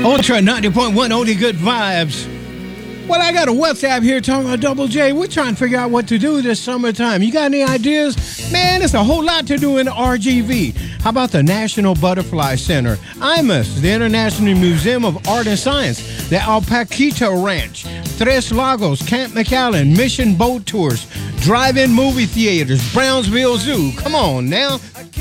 Ultra 90.1 Only Good Vibes. Well, I got a WhatsApp here talking about Double J. We're trying to figure out what to do this summertime. You got any ideas? Man, it's a whole lot to do in the RGV. How about the National Butterfly Center? IMUS, the International Museum of Art and Science, the Alpaquito Ranch, Tres Lagos, Camp McAllen, Mission Boat Tours, drive-in movie theaters, Brownsville Zoo. Come on now.